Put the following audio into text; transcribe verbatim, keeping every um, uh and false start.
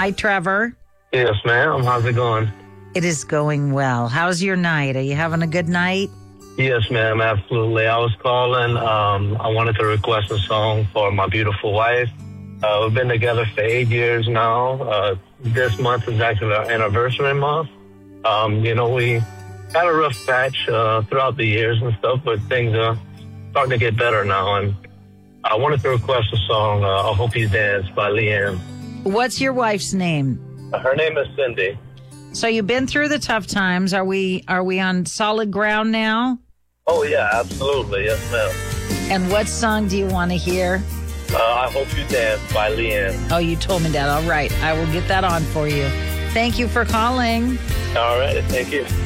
Hi, Trevor. Yes, ma'am. How's it going? It is going well. How's your night? Are you having a good night? Yes, ma'am. Absolutely. I was calling. Um, I wanted to request a song for my beautiful wife. Uh, we've been together for eight years now. Uh, this month is actually our anniversary month. Um, you know, we had a rough patch uh, throughout the years and stuff, but things are starting to get better now. And I wanted to request a song, uh, I Hope You Dance by Leanne. What's your wife's name? Uh, her name is Cindy. So you've been through the tough times. Are we are we on solid ground now? Oh, yeah, absolutely. Yes, ma'am. And what song do you want to hear? Uh, I Hope You Dance by Leanne. Oh, you told me that. All right. I will get that on for you. Thank you for calling. All right. Thank you.